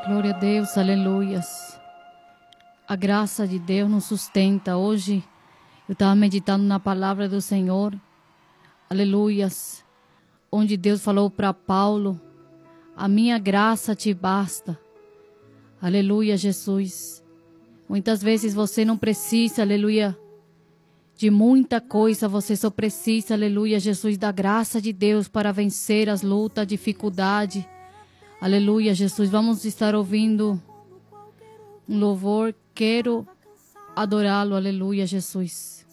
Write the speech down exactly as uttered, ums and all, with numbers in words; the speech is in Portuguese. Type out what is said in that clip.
Glória a Deus, aleluias. A graça de Deus nos sustenta. Hoje eu estava meditando na palavra do Senhor, aleluias, onde Deus falou para Paulo: a minha graça te basta. Aleluia, Jesus. Muitas vezes você não precisa, aleluia, de muita coisa, você só precisa, aleluia, Jesus, da graça de Deus para vencer as lutas, a dificuldade. Aleluia, Jesus. Vamos estar ouvindo um louvor. Quero adorá-lo. Aleluia, Jesus.